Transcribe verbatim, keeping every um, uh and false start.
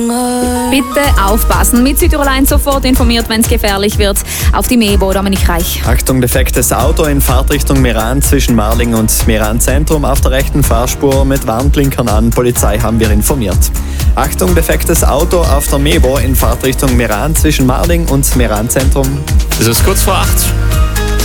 Bitte aufpassen. Mit Südtirol eins sofort informiert, wenn es gefährlich wird. Auf die Mebo, Dominik Reich. Achtung, defektes Auto in Fahrtrichtung Meran zwischen Marling und Meran Zentrum auf der rechten Fahrspur mit Warnblinkern an. Polizei haben wir informiert. Achtung, defektes Auto auf der Mebo in Fahrtrichtung Meran zwischen Marling und Meran Zentrum. Es ist kurz vor acht.